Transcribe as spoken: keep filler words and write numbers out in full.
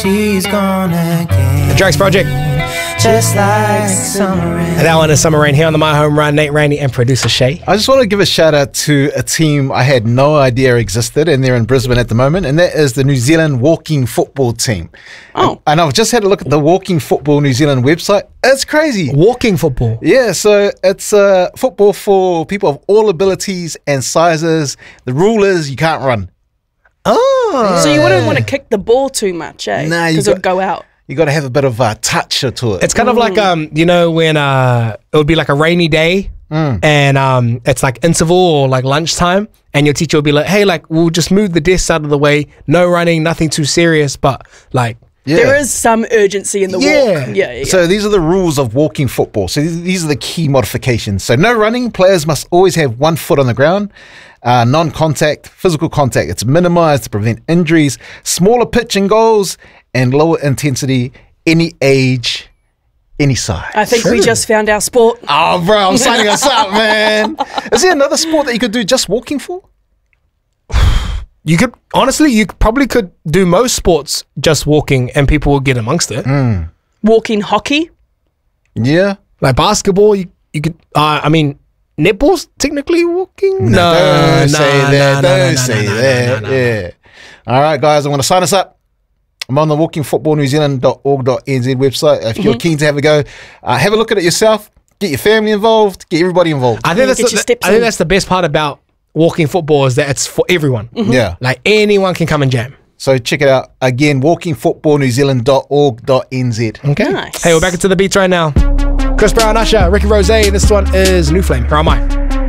She's gone again. The Drake's Project. Just like summer rain. And that one is Summer Rain here on the My Home Run. Nate Randy and producer Shay. I just want to give a shout out to a team I had no idea existed, and they're in Brisbane at the moment, and that is the New Zealand Walking Football team. Oh. And, and I've just had a look at the Walking Football New Zealand website. It's crazy. Walking football. Yeah, so it's uh, football for people of all abilities and sizes. The rule is you can't run. Oh. So you wouldn't want to kick the ball too much, eh? Nah, you Because got- it'll go out. You got to have a bit of a touch to it. It's kind of like, um, you know, when uh, it would be like a rainy day and um, it's like interval or like lunchtime, and your teacher will be like, hey, like, we'll just move the desks out of the way. No running, nothing too serious, but like, Yeah. There is some urgency in the Yeah. walk. Yeah, yeah. So these are the rules of walking football. So these, these are the key modifications. So no running. Players must always have one foot on the ground. Uh, non-contact, physical contact. It's minimized to prevent injuries. Smaller pitch and goals and lower intensity. Any age, any size. I think we True. just found our sport. Oh, bro, I'm signing us up, man. Is there another sport that you could do just walking for? you could, honestly, you probably could do most sports just walking and people will get amongst it. Walking hockey. Yeah. Like basketball, you, you could, uh, I mean, netball's technically walking? No, don't say that. no, no, don't no, say no, no, that. no, no, no. Yeah. All right, guys, I'm going to sign us up. I'm on the walking football new zealand dot org dot n z website. If you're keen to have a go, uh, have a look at it yourself. Get your family involved. Get everybody involved. I think, that's Get the, your steps I think in. that's the best part about walking football is that it's for everyone. Yeah. Like anyone can come and jam. So check it out. Again, walking football new zealand dot org dot n z. Okay. Nice. Hey, we're back into the beats right now. Chris Brown, Usher, Ricky Rose. This one is New Flame. Here on my.